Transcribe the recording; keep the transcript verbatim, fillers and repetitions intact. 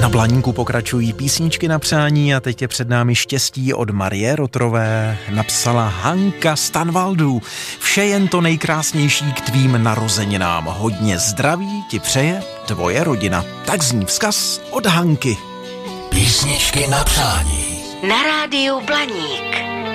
Na Blaníku pokračují písničky na přání a teď je před námi štěstí od Marie Rotrové. Napsala Hanka Stanvaldů. Vše jen to nejkrásnější k tvým narozeninám. Hodně zdraví ti přeje tvoje rodina. Tak zní vzkaz od Hanky. Písničky na přání. Na rádiu Blaník.